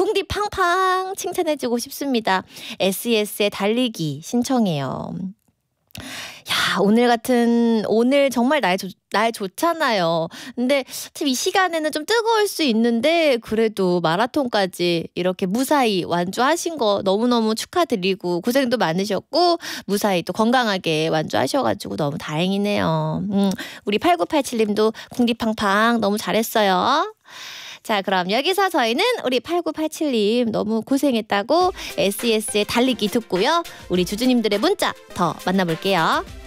궁디팡팡 칭찬해주고 싶습니다. SES의 달리기 신청해요. 야, 오늘 정말 날 좋잖아요. 근데 참 이 시간에는 좀 뜨거울 수 있는데 그래도 마라톤까지 이렇게 무사히 완주하신 거 너무너무 축하드리고 고생도 많으셨고 무사히 또 건강하게 완주하셔가지고 너무 다행이네요. 우리 8987님도 궁디팡팡 너무 잘했어요. 자, 그럼 여기서 저희는 우리 8987님 너무 고생했다고 SES의 달리기 듣고요. 우리 주주님들의 문자 더 만나볼게요.